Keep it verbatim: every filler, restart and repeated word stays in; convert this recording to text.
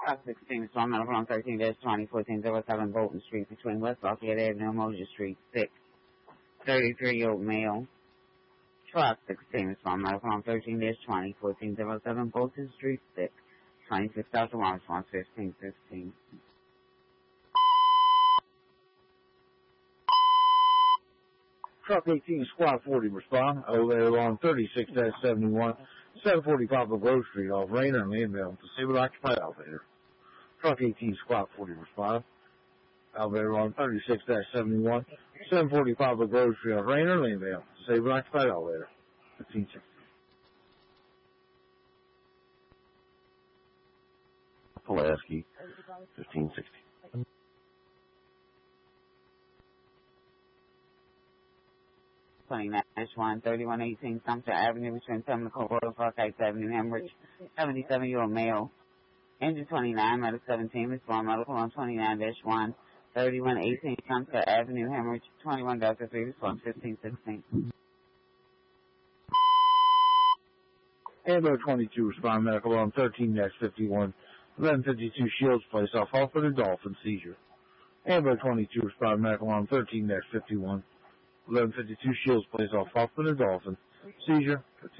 Fox sixteen, Storm Medical on thirteen twenty, fourteen oh seven Bolton Street between West Lafayette Avenue and Mosier Street, sick. thirty-three-year-old male. Truck sixteen, Storm Medical on thirteen twenty, fourteen oh seven Bolton Street, sick. twenty-six thousand one, response fifteen fifteen. Truck eighteen, Squad forty, respond. Elevator on thirty-six seventy-one, seven forty-five Grove Street, off Rainer and Landville. Disabled occupied elevator. Truck eighteen, Squad forty, respond. Elevator on thirty-six seventy-one, seven forty-five Grove Street, off Rainer and Landville. Disabled occupied elevator. fifteen sixty. Pulaski, fifteen sixty. twenty-nine one, thirty-one eighteen Sumter Avenue between Pimlico Road, Fairfax Avenue, Hemorrhage, seventy-seven-year-old male. Engine twenty-nine, Medic seventeen, respond medical on twenty-nine one, thirty-one eighteen Sumter Avenue, Hemorrhage, twenty-one Delta three, response fifteen sixteen. Amber twenty-two, respond medical on thirteen fifty-one, eleven fifty-two Shields Place, off Hoffman and Dolphin, seizure. Amber twenty-two, respond medical on thirteen fifty-one, eleven fifty-two Shields Place, off Hoffman and Dolphin, seizure.